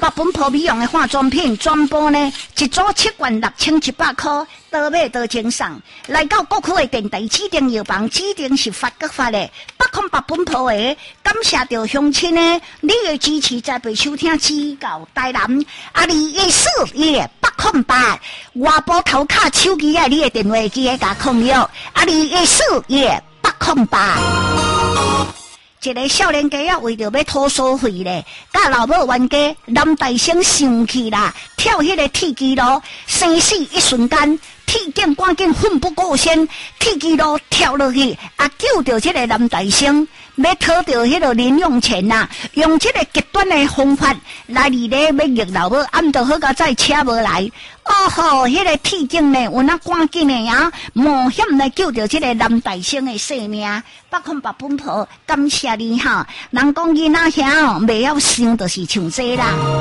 百本铺美容的化妆品，全部呢一组7罐6100块，多买多精送。来到各区的电台指定药房，指定是发国发的808本铺的，感谢着乡亲呢，你的支持才被收听指教台南214耶808，外部头卡手机啊，你的电话机个甲控了214耶808。一个少年家啊，为着要讨所费咧，甲老母冤家南大生生气啦，跳迄个铁枝路，生死一瞬间，铁警赶紧奋不顾身，铁枝路跳落去，救着这个南大生，要讨着迄个零用钱呐，用这个极端的方法来咧要逆老母，暗着好甲再车无来。哦吼，迄个铁警呢，有那赶紧的啊，冒险来救着这个南大生的性命。808本铺，感谢你哈！人讲囡仔遐哦，袂晓想，就是像这啦。